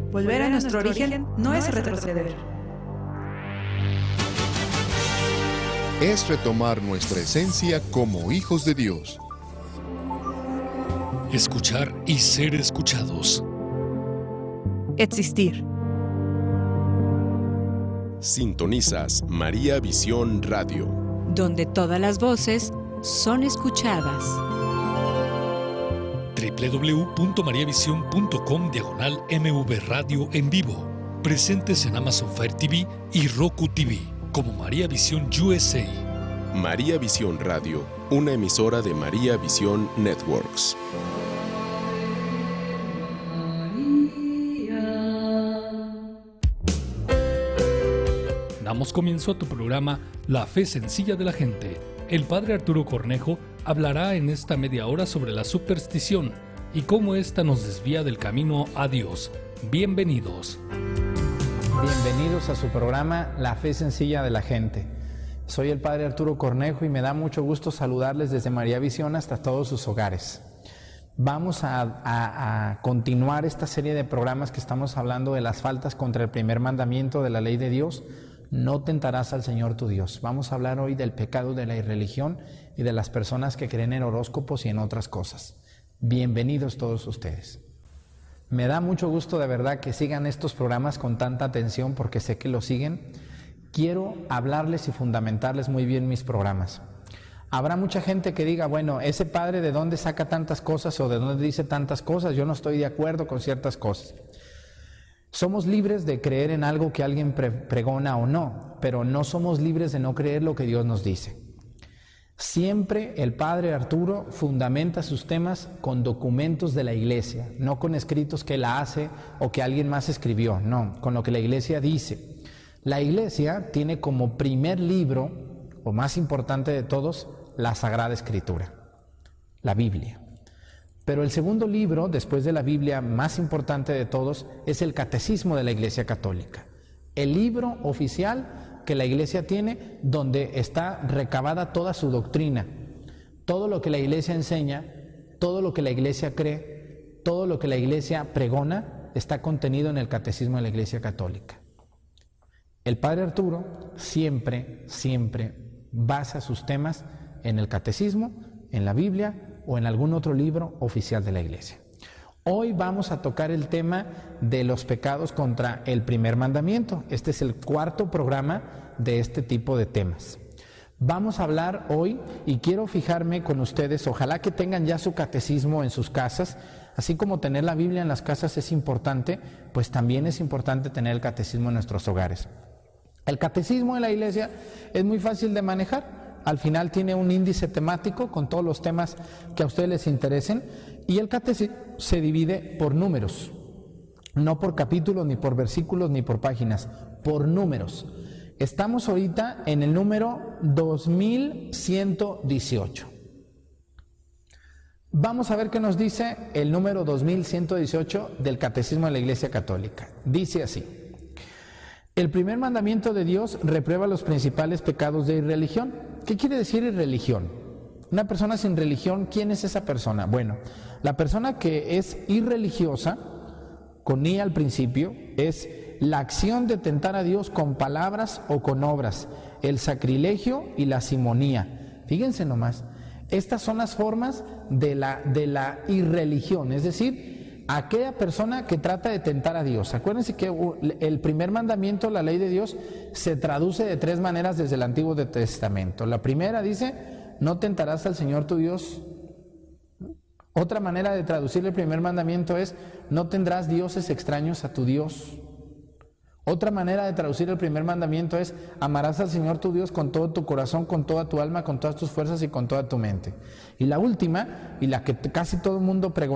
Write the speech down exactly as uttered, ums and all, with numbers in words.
Volver a nuestro origen no es retroceder. Es retomar nuestra esencia como hijos de Dios. Escuchar y ser escuchados. Existir. Sintonizas María Visión Radio, donde todas las voces son escuchadas. w w w punto maría visión punto com diagonal M V Radio en vivo. Presentes en Amazon Fire T V y Roku T V como María Visión U S A. María Visión Radio, una emisora de María Visión Networks. Damos comienzo a tu programa La Fe Sencilla de la Gente. El padre Arturo Cornejo hablará en esta media hora sobre la superstición y cómo ésta nos desvía del camino a Dios. Bienvenidos. Bienvenidos a su programa La Fe Sencilla de la Gente. Soy el padre Arturo Cornejo y me da mucho gusto saludarles desde María Visión hasta todos sus hogares. Vamos a, a, a continuar esta serie de programas que estamos hablando de las faltas contra el primer mandamiento de la ley de Dios. No tentarás al Señor tu Dios. Vamos a hablar hoy del pecado de la irreligión y de las personas que creen en horóscopos y en otras cosas. Bienvenidos todos ustedes. Me da mucho gusto de verdad que sigan estos programas con tanta atención porque sé que lo siguen. Quiero hablarles y fundamentarles muy bien mis programas. Habrá mucha gente que diga, bueno, ese padre ¿de dónde saca tantas cosas o de dónde dice tantas cosas? Yo no estoy de acuerdo con ciertas cosas. Somos libres de creer en algo que alguien pre- pregona o no, pero no somos libres de no creer lo que Dios nos dice. Siempre el padre Arturo fundamenta sus temas con documentos de la iglesia, no con escritos que él hace o que alguien más escribió, no, con lo que la iglesia dice. La iglesia tiene como primer libro, o más importante de todos, la Sagrada Escritura, la Biblia. Pero el segundo libro, después de la Biblia, más importante de todos, es el Catecismo de la Iglesia Católica. El libro oficial que la Iglesia tiene, donde está recabada toda su doctrina. Todo lo que la Iglesia enseña, todo lo que la Iglesia cree, todo lo que la Iglesia pregona, está contenido en el Catecismo de la Iglesia Católica. El padre Arturo siempre, siempre basa sus temas en el Catecismo, en la Biblia o en algún otro libro oficial de la Iglesia. Hoy vamos a tocar el tema de los pecados contra el primer mandamiento. Este es el cuarto programa de este tipo de temas. Vamos a hablar hoy y quiero fijarme con ustedes, ojalá que tengan ya su catecismo en sus casas, así como tener la Biblia en las casas es importante, pues también es importante tener el catecismo en nuestros hogares. El catecismo de la Iglesia es muy fácil de manejar. Al final tiene un índice temático con todos los temas que a ustedes les interesen y el catecismo se divide por números, no por capítulos, ni por versículos, ni por páginas, por números. Estamos ahorita en el número dos mil ciento dieciocho. Vamos a ver qué nos dice el número dos mil ciento dieciocho del Catecismo de la Iglesia Católica. Dice así: el primer mandamiento de Dios reprueba los principales pecados de irreligión. ¿Qué quiere decir irreligión? Una persona sin religión, ¿quién es esa persona? Bueno, la persona que es irreligiosa, con I al principio, es la acción de tentar a Dios con palabras o con obras, el sacrilegio y la simonía. Fíjense nomás, estas son las formas de la, de la irreligión, es decir, aquella persona que trata de tentar a Dios. Acuérdense que el primer mandamiento, la ley de Dios, se traduce de tres maneras desde el Antiguo Testamento. La primera dice, no tentarás al Señor tu Dios. Otra manera de traducir el primer mandamiento es, no tendrás dioses extraños a tu Dios. Otra manera de traducir el primer mandamiento es, amarás al Señor tu Dios con todo tu corazón, con toda tu alma, con todas tus fuerzas y con toda tu mente. Y la última, y la que casi todo el mundo pregunta,